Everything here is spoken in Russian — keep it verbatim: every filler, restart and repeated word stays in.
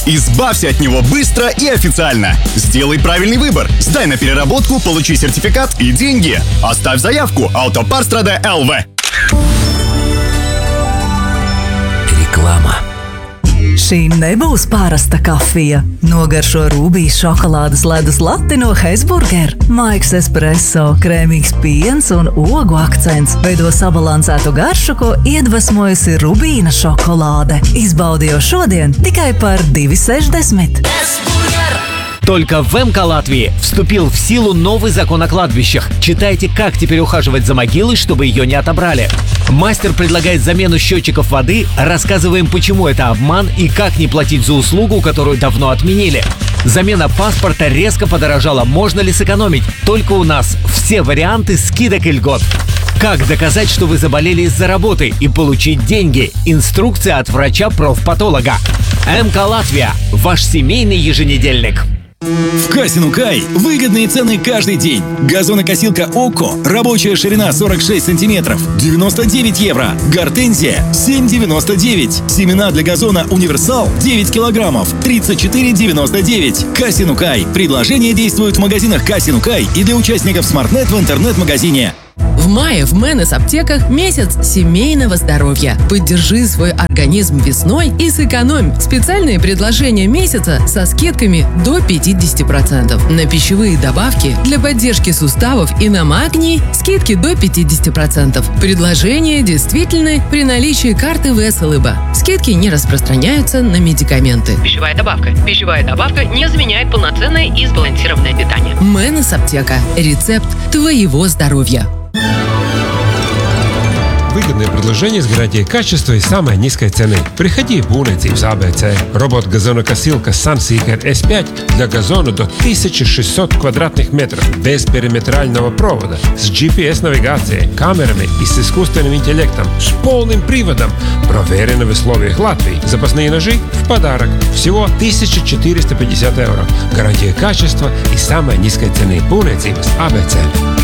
Избавься от него быстро и официально. Сделай правильный выбор. Сдай на переработку, получи сертификат и деньги. Оставь заявку. Autoparstrada точка эл ви. Reklāmā. Šī nebūs parasta kafija. Nogaršo rūbijas šokolādes ledus lati no Hesburger. Maiks espresso, krēmīgs piens un ogu akcents veido sabalansētu garšu, ko iedvesmojusi rubīna šokolāde. Izbaudi jau šodien tikai par divi sešdesmit. Только в эм ка Латвии вступил в силу новый закон о кладбищах. Читайте, как теперь ухаживать за могилой, чтобы ее не отобрали. Мастер предлагает замену счетчиков воды, рассказываем, почему это обман и как не платить за услугу, которую давно отменили. Замена паспорта резко подорожала, можно ли сэкономить? Только у нас все варианты скидок и льгот. Как доказать, что вы заболели из-за работы и получить деньги? Инструкция от врача-профпатолога. эм ка Латвия. Ваш семейный еженедельник. В Касинукай выгодные цены каждый день. Газонокосилка Око, рабочая ширина сорок шесть сантиметров, девяносто девять евро. Гортензия семь девяносто девять. Семена для газона Универсал девять килограммов, тридцать четыре девяносто девять. Касинукай. Предложения действуют в магазинах Касинукай и для участников SmartNet в интернет-магазине. В мае в Менес аптеках месяц семейного здоровья. Поддержи свой организм весной и сэкономь. Специальные предложения месяца со скидками до пятьдесят процентов. На пищевые добавки для поддержки суставов и на магний скидки до пятьдесят процентов. Предложения действительны при наличии карты ВСЛБ. Скидки не распространяются на медикаменты. Пищевая добавка. Пищевая добавка не заменяет полноценное и сбалансированное питание. Менес аптека. Рецепт твоего здоровья. Выгодное предложение с гарантией качества и самой низкой цены. Приходи в Būvniecības а бэ цэ. Робот-газонокосилка Sunseeker эс пять для газона до тысяча шестьсот квадратных метров. Без периметрального провода. С джи пи эс-навигацией, камерами и с искусственным интеллектом. С полным приводом. Проверено в условиях Латвии. Запасные ножи в подарок. Всего тысяча четыреста пятьдесят евро. Гарантия качества и самой низкой цены. Būvniecības а бэ цэ.